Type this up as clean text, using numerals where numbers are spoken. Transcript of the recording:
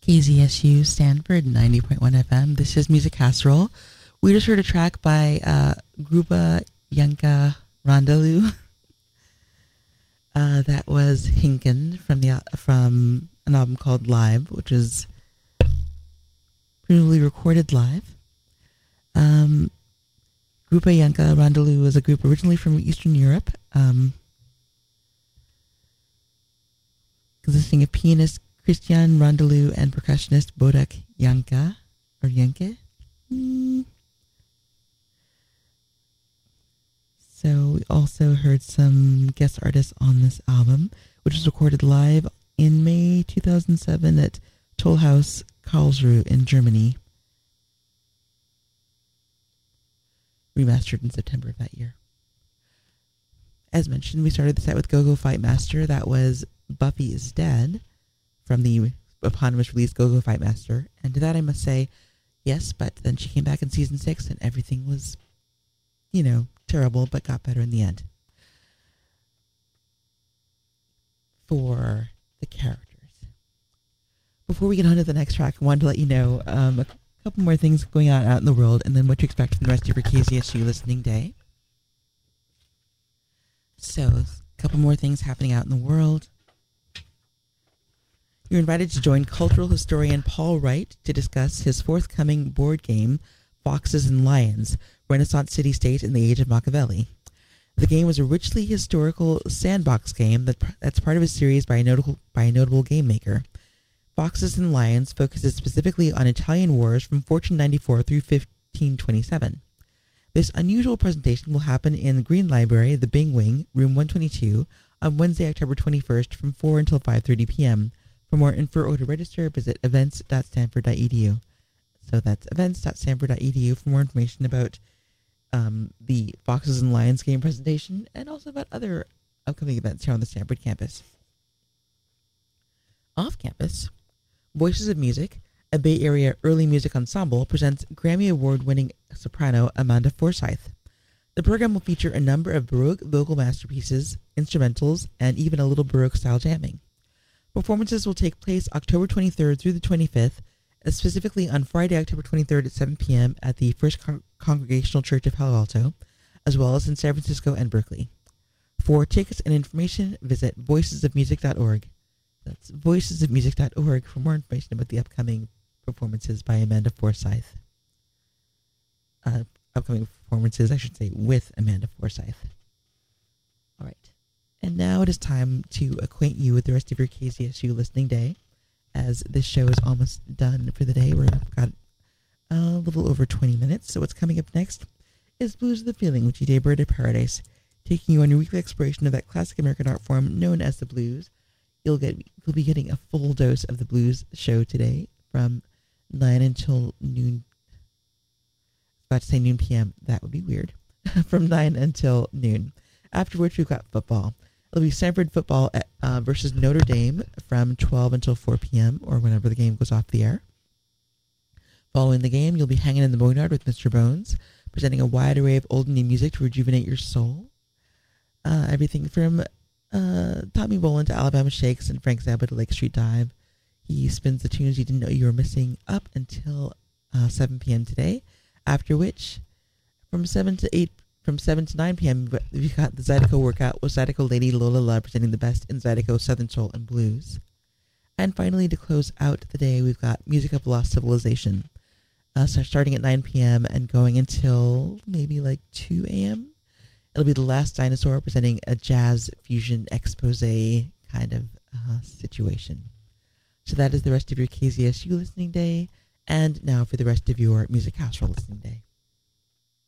KZSU Stanford 90.1 FM. This is Music Casserole. We just heard a track by Grupa Janka Rondalu. That was Hinken from an album called Live, which is presumably recorded live. Grupa Janka Rondalu is a group originally from Eastern Europe, consisting of pianist Christian Rondalu and percussionist Bodak Janka, or Janke. So we also heard some guest artists on this album, which was recorded live in May 2007 at Tollhaus Karlsruhe in Germany. Remastered in September of that year. As mentioned, we started the set with Go Go Fight Master. That was Buffy is Dead from the eponymous release Go Go Fight Master. And to that I must say, yes, but then she came back in season 6 and everything was, terrible, but got better in the end. For the characters. Before we get on to the next track, I wanted to let you know a couple more things going on out in the world and then what to expect from the rest of your KZSU listening day. So, a couple more things happening out in the world. You're invited to join cultural historian Paul Wright to discuss his forthcoming board game, Foxes and Lions, Renaissance City-State in the Age of Machiavelli. The game was a richly historical sandbox game that's part of a series by a notable game maker. Foxes and Lions focuses specifically on Italian wars from 1494 through 1527. This unusual presentation will happen in the Green Library, the Bing Wing, room 122, on Wednesday, October 21st from 4 until 5:30 p.m. For more info or to register, visit events.stanford.edu. So that's events.stanford.edu for more information about the Foxes and Lions game presentation and also about other upcoming events here on the Stanford campus. Off campus, Voices of Music, a Bay Area early music ensemble, presents Grammy Award-winning soprano Amanda Forsyth. The program will feature a number of Baroque vocal masterpieces, instrumentals, and even a little Baroque-style jamming. Performances will take place October 23rd through the 25th, specifically on Friday, October 23rd at 7 p.m. at the First Congregational Church of Palo Alto, as well as in San Francisco and Berkeley. For tickets and information, visit voicesofmusic.org. That's voicesofmusic.org for more information about the upcoming performances by Amanda Forsyth. Upcoming performances, I should say, with Amanda Forsyth. All right. And now it is time to acquaint you with the rest of your KZSU listening day, as this show is almost done for the day. We've got a little over 20 minutes. So what's coming up next is Blues of the Feeling with G.J. Bird of Paradise, taking you on your weekly exploration of that classic American art form known as the blues. You'll be getting a full dose of the blues show today from 9 until noon. I was about to say noon p.m. That would be weird. From 9 until noon. After which we've got football. It'll be Stanford football versus Notre Dame from 12 until 4 p.m. or whenever the game goes off the air. Following the game, you'll be hanging in the Boneyard with Mr. Bones, presenting a wide array of old and new music to rejuvenate your soul. Everything from Tommy Bolin to Alabama Shakes and Frank Zappa to Lake Street Dive. He spins the tunes you didn't know you were missing up until 7 p.m. today, after which, from 7 to 9 p.m., we've got the Zydeco workout with Zydeco Lady Lola La presenting the best in Zydeco Southern Soul and Blues. And finally, to close out the day, we've got Music of Lost Civilization. So starting at 9 p.m. and going until maybe like 2 a.m. It'll be The Last Dinosaur presenting a jazz fusion expose kind of situation. So that is the rest of your KZSU listening day. And now for the rest of your Music Casserole listening day.